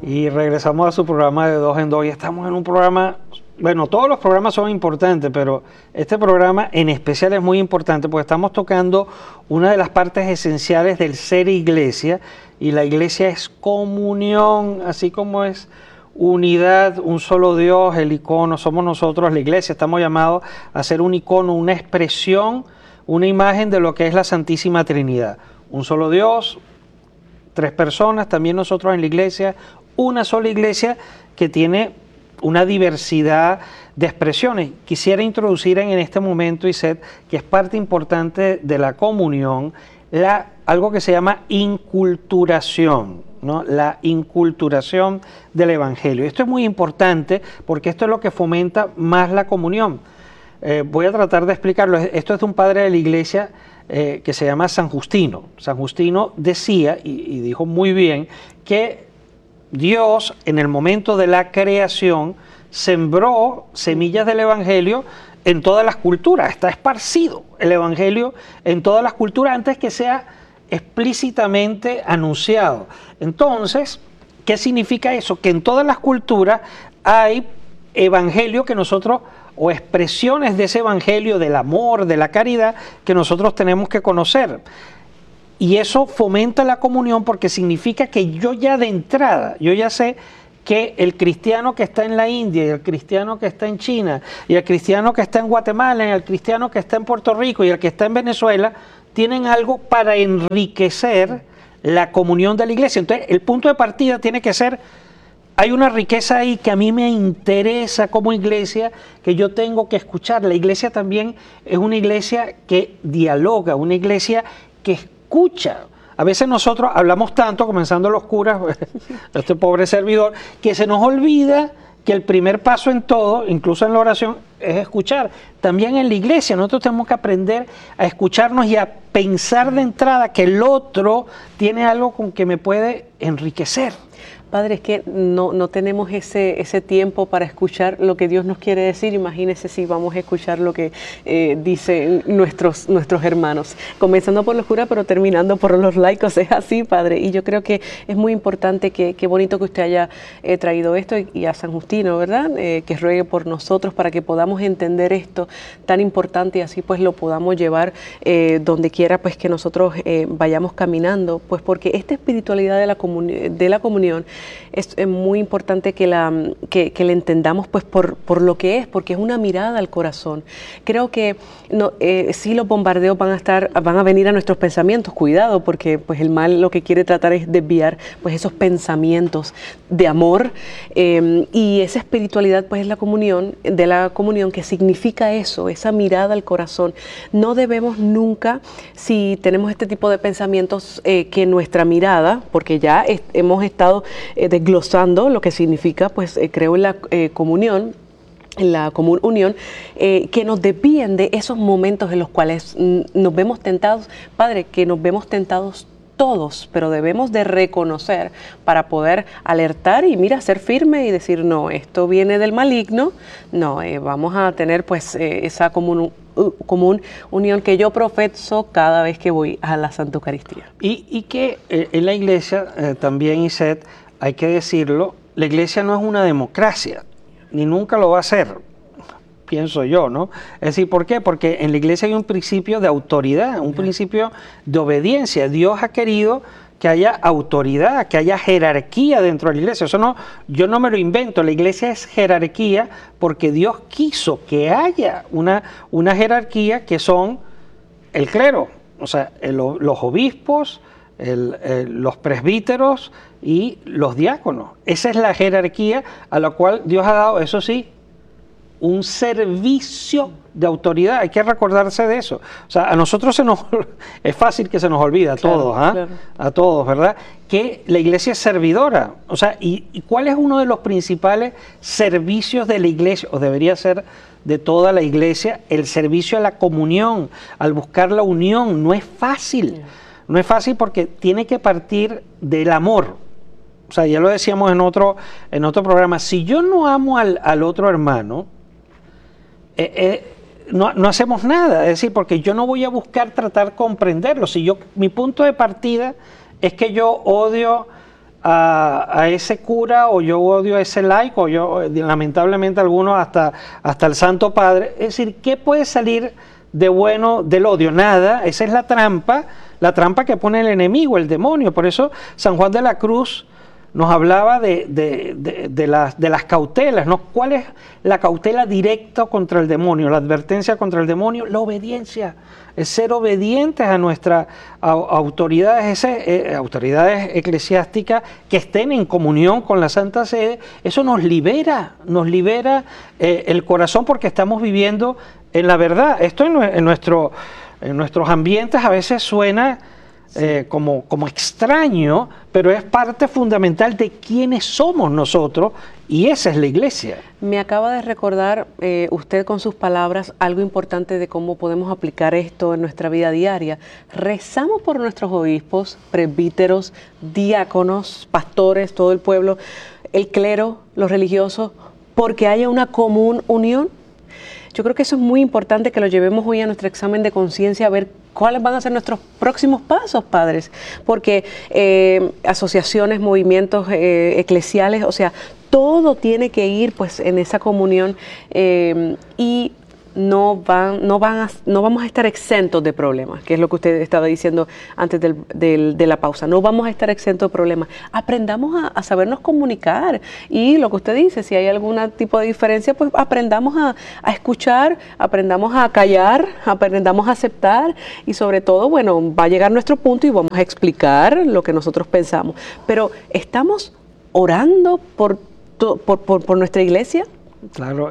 Y regresamos a su programa de Dos en Dos. Y estamos en un programa, bueno, todos los programas son importantes, pero este programa en especial es muy importante porque estamos tocando una de las partes esenciales del ser iglesia. Y la iglesia es comunión, así como es unidad, un solo Dios, el icono, somos nosotros, la iglesia. Estamos llamados a ser un icono, una expresión, una imagen de lo que es la Santísima Trinidad. Un solo Dios, tres personas, también nosotros en la iglesia, una sola iglesia que tiene una diversidad de expresiones. Quisiera introducir en este momento, Iset, que es parte importante de la comunión, algo que se llama inculturación, ¿no? La inculturación del Evangelio. Esto es muy importante porque esto es lo que fomenta más la comunión. Voy a tratar de explicarlo. Esto es de un padre de la iglesia que se llama San Justino. San Justino decía, y dijo muy bien, que Dios en el momento de la creación sembró semillas del Evangelio en todas las culturas. Está esparcido el Evangelio en todas las culturas antes que sea explícitamente anunciado. Entonces, ¿qué significa eso? Que en todas las culturas hay evangelio que nosotros, o expresiones de ese evangelio, del amor, de la caridad, que nosotros tenemos que conocer. Y eso fomenta la comunión porque significa que yo ya de entrada, yo ya sé que el cristiano que está en la India, y el cristiano que está en China, y el cristiano que está en Guatemala, y el cristiano que está en Puerto Rico, y el que está en Venezuela, tienen algo para enriquecer la comunión de la iglesia. Entonces, el punto de partida tiene que ser, hay una riqueza ahí que a mí me interesa como iglesia, que yo tengo que escuchar. La iglesia también es una iglesia que dialoga, una iglesia que escucha. A veces nosotros hablamos tanto, comenzando los curas, este pobre servidor, que se nos olvida que el primer paso en todo, incluso en la oración, es escuchar. También en la iglesia nosotros tenemos que aprender a escucharnos y a pensar de entrada que el otro tiene algo con que me puede enriquecer. Padre, es que no tenemos ese tiempo para escuchar lo que Dios nos quiere decir. Imagínese si vamos a escuchar lo que dicen nuestros hermanos. Comenzando por los curas, pero terminando por los laicos. Es así, Padre. Y yo creo que es muy importante, qué bonito que usted haya traído esto y a San Justino, ¿verdad? Que ruegue por nosotros para que podamos entender esto tan importante y así pues lo podamos llevar donde quiera pues que nosotros vayamos caminando. Pues porque esta espiritualidad de la comunión es muy importante que la entendamos pues por lo que es, porque es una mirada al corazón. Creo que sí, los bombardeos van a venir a nuestros pensamientos, cuidado, porque pues el mal lo que quiere tratar es desviar pues esos pensamientos de amor, y esa espiritualidad pues es la comunión, que significa eso, esa mirada al corazón. No debemos nunca, si tenemos este tipo de pensamientos, que nuestra mirada, porque ya hemos estado desglosando lo que significa, pues creo en la comunión, en la común unión, que nos desvíen de esos momentos en los cuales nos vemos tentados. Padre, que nos vemos tentados todos, pero debemos de reconocer para poder alertar y mira, ser firme y decir, no, esto viene del maligno, no, vamos a tener pues esa común unión que yo profeso cada vez que voy a la Santa Eucaristía. Y que en la iglesia también, Iset, hay que decirlo, la iglesia no es una democracia, ni nunca lo va a ser, pienso yo, ¿no? Es decir, ¿por qué? Porque en la iglesia hay un principio de autoridad, un principio de obediencia. Dios ha querido que haya autoridad, que haya jerarquía dentro de la iglesia. Eso no, yo no me lo invento, la iglesia es jerarquía porque Dios quiso que haya una jerarquía que son el clero, o sea, los obispos, los presbíteros y los diáconos. Esa es la jerarquía a la cual Dios ha dado, eso sí, un servicio de autoridad. Hay que recordarse de eso. O sea, a nosotros es fácil que se nos olvide, a todos, claro. A todos, ¿verdad? Que la iglesia es servidora. O sea, ¿y cuál es uno de los principales servicios de la iglesia? O debería ser de toda la iglesia, el servicio a la comunión, al buscar la unión. No es fácil. No es fácil porque tiene que partir del amor. O sea, ya lo decíamos en otro programa. Si yo no amo al otro hermano, no hacemos nada. Es decir, porque yo no voy a buscar tratar de comprenderlo. Mi punto de partida es que yo odio a ese cura, o yo odio a ese laico, o yo, lamentablemente algunos hasta el Santo Padre. Es decir, ¿qué puede salir de bueno del odio? Nada. Esa es la trampa que pone el enemigo, el demonio. Por eso San Juan de la Cruz nos hablaba de las cautelas, ¿no? ¿Cuál es la cautela directa contra el demonio? La advertencia contra el demonio, la obediencia, es ser obedientes a nuestras autoridades, autoridades eclesiásticas que estén en comunión con la Santa Sede. Eso nos libera el corazón, porque estamos viviendo en la verdad. Esto en nuestros ambientes a veces suena como extraño, pero es parte fundamental de quiénes somos nosotros, y esa es la iglesia. Me acaba de recordar usted con sus palabras algo importante de cómo podemos aplicar esto en nuestra vida diaria. Rezamos por nuestros obispos, presbíteros, diáconos, pastores, todo el pueblo, el clero, los religiosos, porque haya una común unión. Yo creo que eso es muy importante, que lo llevemos hoy a nuestro examen de conciencia, a ver cuáles van a ser nuestros próximos pasos, padres, porque asociaciones, movimientos eclesiales, o sea, todo tiene que ir pues en esa comunión, y no vamos a estar exentos de problemas, que es lo que usted estaba diciendo antes de la pausa. No vamos a estar exentos de problemas. Aprendamos a sabernos comunicar, y lo que usted dice, si hay algún tipo de diferencia, pues aprendamos a escuchar, aprendamos a callar, aprendamos a aceptar, y sobre todo, bueno, va a llegar nuestro punto y vamos a explicar lo que nosotros pensamos. Pero ¿estamos orando por nuestra iglesia? Claro,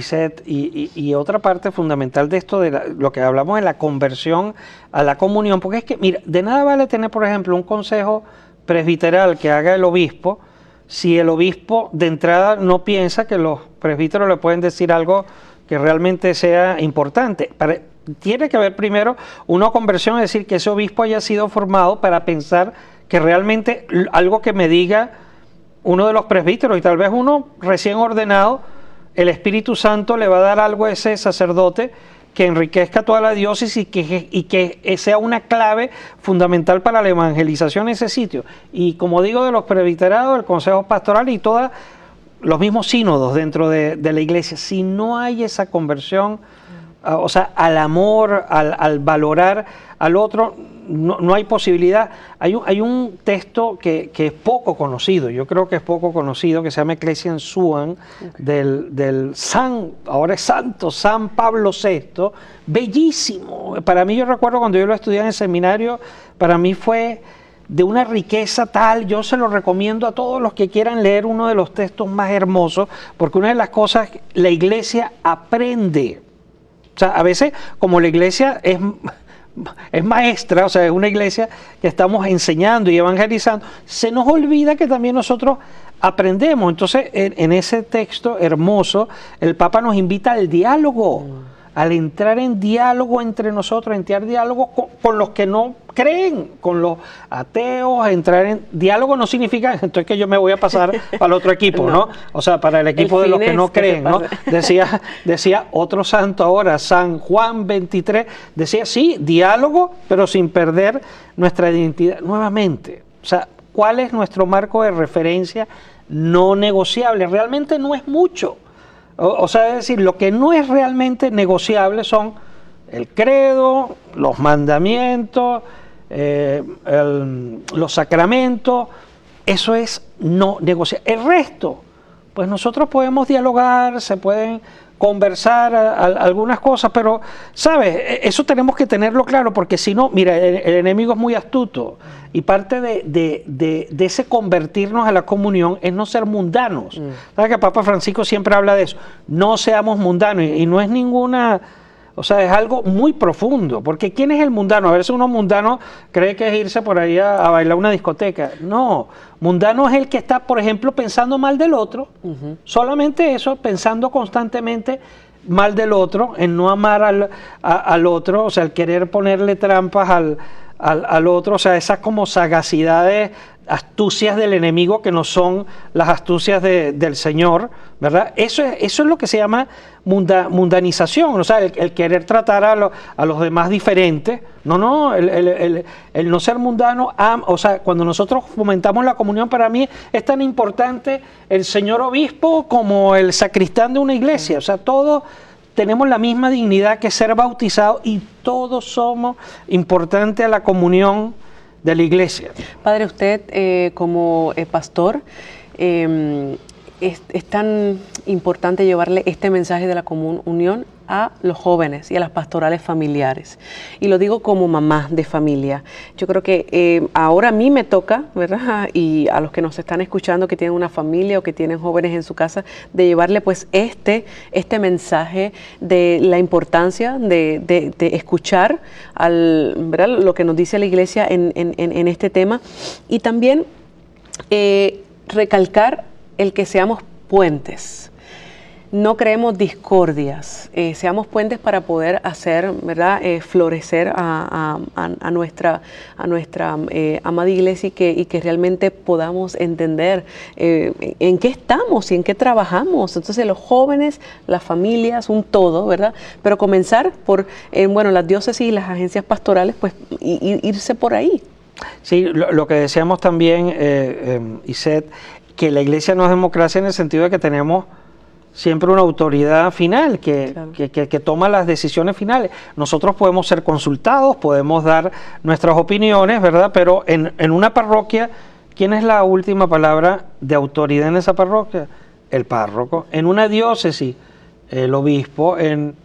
y otra parte fundamental de esto, lo que hablamos de la conversión a la comunión, porque es que, mira, de nada vale tener, por ejemplo, un consejo presbiteral que haga el obispo, si el obispo de entrada no piensa que los presbíteros le pueden decir algo que realmente sea importante. Tiene que haber primero una conversión, es decir, que ese obispo haya sido formado para pensar que realmente algo que me diga uno de los presbíteros, y tal vez uno recién ordenado, el Espíritu Santo le va a dar algo a ese sacerdote que enriquezca toda la diócesis y que sea una clave fundamental para la evangelización en ese sitio. Y como digo, de los presbiterados, el consejo pastoral y todos los mismos sínodos dentro de la iglesia, si no hay esa conversión, o sea, al amor, al valorar al otro, no hay posibilidad. Hay un texto que es poco conocido, yo creo que es poco conocido, que se llama Ecclesiam Suam, del ahora es santo, San Pablo VI, bellísimo. Para mí, yo recuerdo cuando yo lo estudié en el seminario, para mí fue de una riqueza tal. Yo se lo recomiendo a todos los que quieran leer uno de los textos más hermosos, porque una de las cosas, la iglesia aprende. O sea, a veces, como la iglesia es maestra, o sea, es una iglesia que estamos enseñando y evangelizando, se nos olvida que también nosotros aprendemos. Entonces, en ese texto hermoso, el Papa nos invita al diálogo, al entrar en diálogo entre nosotros, entrar en diálogo con los que no creen, con los ateos. Entrar en diálogo no significa entonces que yo me voy a pasar para el otro equipo, ¿no? O sea, para el equipo de los que no creen, ¿no? Decía otro santo ahora, San Juan 23, decía, sí, diálogo, pero sin perder nuestra identidad. Nuevamente, o sea, ¿cuál es nuestro marco de referencia no negociable? Realmente no es mucho. O sea, es decir, lo que no es realmente negociable son el credo, los mandamientos, los sacramentos. Eso es no negociable. El resto, pues nosotros podemos dialogar, se pueden conversar algunas cosas, pero, ¿sabes? Eso tenemos que tenerlo claro, porque si no, mira, el enemigo es muy astuto, y parte de ese convertirnos a la comunión es no ser mundanos. ¿Sabes que Papa Francisco siempre habla de eso? No seamos mundanos, y no es ninguna... O sea, es algo muy profundo, porque ¿quién es el mundano? A veces uno mundano cree que es irse por ahí a bailar una discoteca. No, mundano es el que está, por ejemplo, pensando mal del otro, solamente eso, pensando constantemente mal del otro, en no amar al otro, o sea, el querer ponerle trampas al otro, o sea, esas como sagacidades, astucias del enemigo que no son las astucias del Señor, ¿verdad? Eso es lo que se llama mundanización, o sea, el querer tratar a los demás diferentes. No, el no ser mundano, o sea, cuando nosotros fomentamos la comunión, para mí es tan importante el señor obispo como el sacristán de una iglesia, o sea, todos tenemos la misma dignidad que ser bautizados y todos somos importantes a la comunión de la iglesia. Padre, usted como pastor, es tan importante llevarle este mensaje de la comunión a los jóvenes y a las pastorales familiares. Y lo digo como mamá de familia. Yo creo que ahora a mí me toca, ¿verdad? Y a los que nos están escuchando que tienen una familia o que tienen jóvenes en su casa, de llevarle pues este mensaje de la importancia de escuchar ¿verdad? Lo que nos dice la iglesia en este tema. Y también recalcar el que seamos puentes. No creemos discordias, seamos puentes para poder hacer, ¿verdad? Florecer a nuestra amada iglesia y que realmente podamos entender en qué estamos y en qué trabajamos. Entonces los jóvenes, las familias, un todo, ¿verdad? Pero comenzar por, las diócesis y las agencias pastorales, pues irse por ahí. Sí, lo que decíamos también, Iset, que la iglesia no es democracia en el sentido de que tenemos siempre una autoridad final claro. que toma las decisiones finales. Nosotros podemos ser consultados, podemos dar nuestras opiniones, ¿verdad? Pero en una parroquia, ¿quién es la última palabra de autoridad en esa parroquia? El párroco. En una diócesis, el obispo. En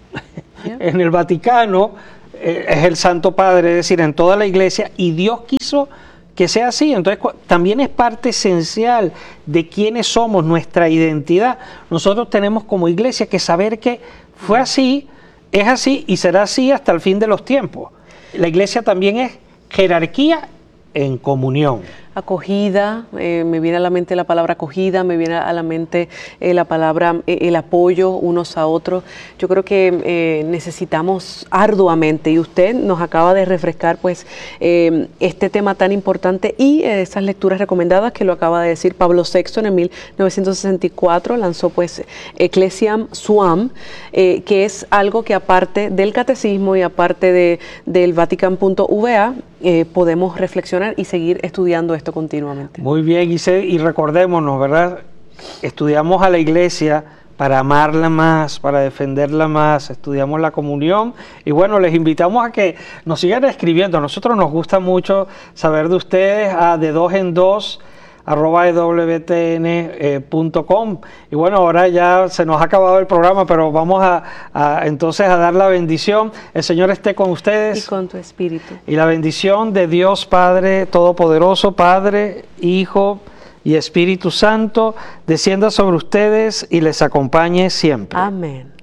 el Vaticano es el Santo Padre, es decir, en toda la iglesia, y Dios quiso que sea así. Entonces también es parte esencial de quiénes somos, nuestra identidad. Nosotros tenemos como iglesia que saber que fue así, es así y será así hasta el fin de los tiempos. La iglesia también es jerarquía en comunión. Acogida, me viene a la mente la palabra acogida, me viene a la mente la palabra el apoyo unos a otros. Yo creo que necesitamos arduamente, y usted nos acaba de refrescar pues este tema tan importante y esas lecturas recomendadas que lo acaba de decir Pablo VI en 1964, lanzó pues Ecclesiam Suam, que es algo que aparte del catecismo y aparte del Vatican.va, podemos reflexionar y seguir estudiando esto continuamente. Muy bien, y recordémonos, ¿verdad? Estudiamos a la iglesia para amarla más, para defenderla más, estudiamos la comunión y bueno, les invitamos a que nos sigan escribiendo. A nosotros nos gusta mucho saber de ustedes a de 2 en 2 @ewtn.com. Y bueno, ahora ya se nos ha acabado el programa, pero vamos entonces a dar la bendición. El Señor esté con ustedes. Y con tu espíritu. Y la bendición de Dios Padre Todopoderoso, Padre, Hijo y Espíritu Santo, descienda sobre ustedes y les acompañe siempre. Amén.